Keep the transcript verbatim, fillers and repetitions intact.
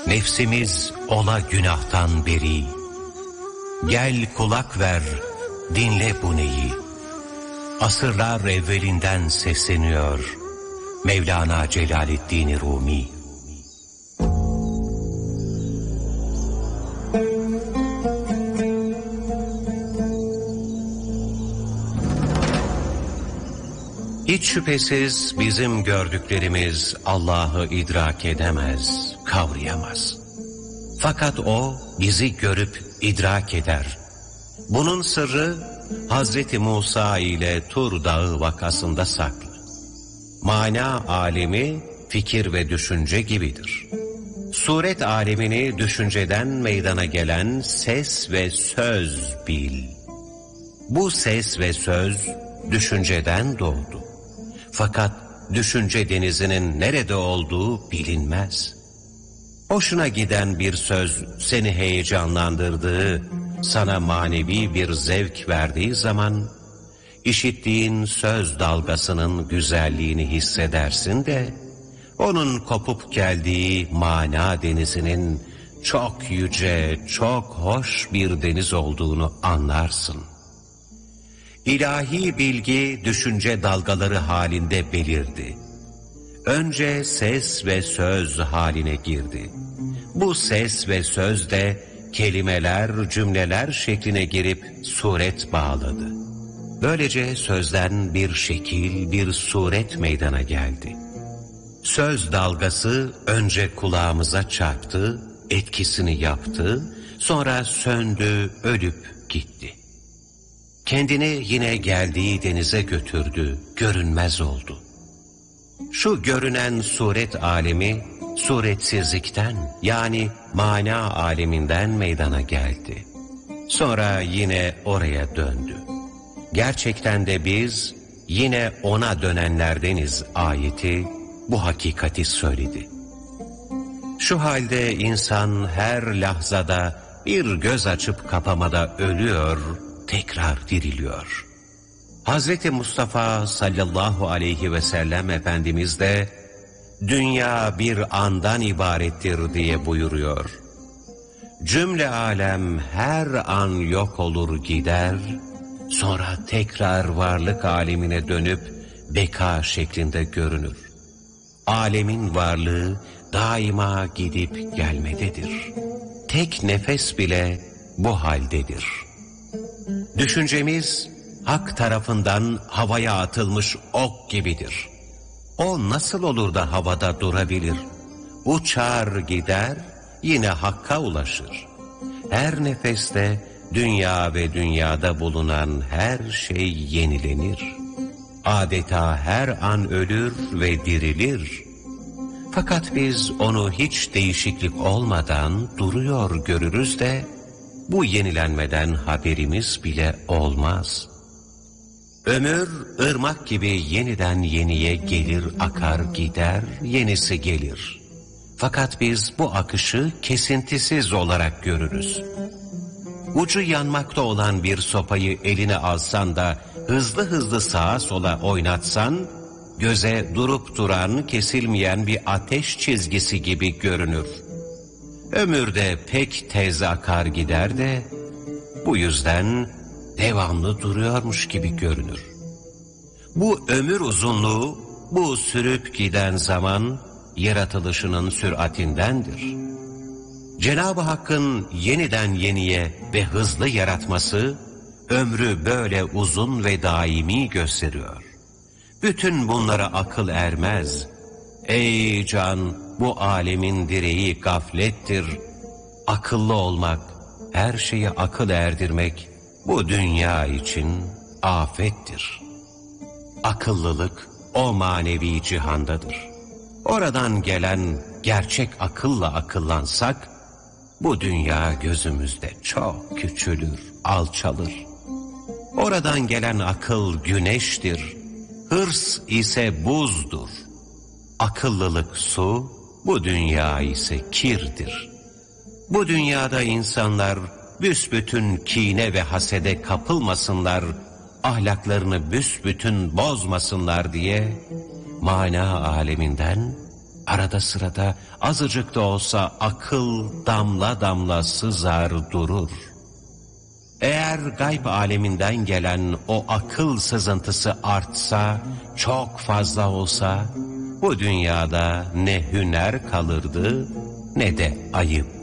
Nefsimiz ola günahtan beri. Gel kulak ver, dinle bu neyi. Asırlar evvelinden sesleniyor Mevlana Celaleddin Rumi. Hiç şüphesiz bizim gördüklerimiz Allah'ı idrak edemez, kavrayamaz. Fakat O bizi görüp idrak eder. Bunun sırrı Hazreti Musa ile Tur Dağı vakasında saklı. Mana alemi fikir ve düşünce gibidir. Suret alemini düşünceden meydana gelen ses ve söz bil. Bu ses ve söz düşünceden doğdu. Fakat düşünce denizinin nerede olduğu bilinmez. Hoşuna giden bir söz seni heyecanlandırdığı, sana manevi bir zevk verdiği zaman, işittiğin söz dalgasının güzelliğini hissedersin de, onun kopup geldiği mana denizinin çok yüce, çok hoş bir deniz olduğunu anlarsın. İlahi bilgi düşünce dalgaları halinde belirdi. Önce ses ve söz haline girdi. Bu ses ve söz de kelimeler, cümleler şekline girip suret bağladı. Böylece sözden bir şekil, bir suret meydana geldi. Söz dalgası önce kulağımıza çarptı, etkisini yaptı, sonra söndü, ölüp gitti. Kendini yine geldiği denize götürdü, görünmez oldu. Şu görünen suret alemi, suretsizlikten yani mana aleminden meydana geldi. Sonra yine oraya döndü. Gerçekten de biz yine ona dönenlerdeniz ayeti bu hakikati söyledi. Şu halde insan her lahzada bir göz açıp kapamada ölüyor, tekrar diriliyor. Hazreti Mustafa sallallahu aleyhi ve sellem Efendimiz de dünya bir andan ibarettir diye buyuruyor. Cümle alem her an yok olur gider, sonra tekrar varlık alemine dönüp beka şeklinde görünür. Alemin varlığı daima gidip gelmededir. Tek nefes bile bu haldedir. Düşüncemiz hak tarafından havaya atılmış ok gibidir. O nasıl olur da havada durabilir? Uçar gider, yine hakka ulaşır. Her nefeste dünya ve dünyada bulunan her şey yenilenir. Adeta her an ölür ve dirilir. Fakat biz onu hiç değişiklik olmadan duruyor görürüz de, bu yenilenmeden haberimiz bile olmaz. Ömür ırmak gibi yeniden yeniye gelir, akar gider, yenisi gelir. Fakat biz bu akışı kesintisiz olarak görürüz. Ucu yanmakta olan bir sopayı eline alsan da hızlı hızlı sağa sola oynatsan, göze durup duran, kesilmeyen bir ateş çizgisi gibi görünür. Ömürde pek tez akar gider de, bu yüzden devamlı duruyormuş gibi görünür. Bu ömür uzunluğu, bu sürüp giden zaman, yaratılışının süratindendir. Cenab-ı Hakk'ın yeniden yeniye ve hızlı yaratması, ömrü böyle uzun ve daimi gösteriyor. Bütün bunlara akıl ermez. Ey can, bu alemin direği gaflettir. Akıllı olmak, her şeye akıl erdirmek, bu dünya için afettir. Akıllılık o manevi cihandadır. Oradan gelen gerçek akılla akıllansak, bu dünya gözümüzde çok küçülür, alçalır. Oradan gelen akıl güneştir, hırs ise buzdur. Akıllılık su, bu dünya ise kirdir. Bu dünyada insanlar büsbütün kine ve hasede kapılmasınlar, ahlaklarını büsbütün bozmasınlar diye mana aleminden arada sırada azıcık da olsa akıl damla damla sızar durur. Eğer gayb aleminden gelen o akıl sızıntısı artsa, çok fazla olsa, bu dünyada ne hüner kalırdı ne de ayıp.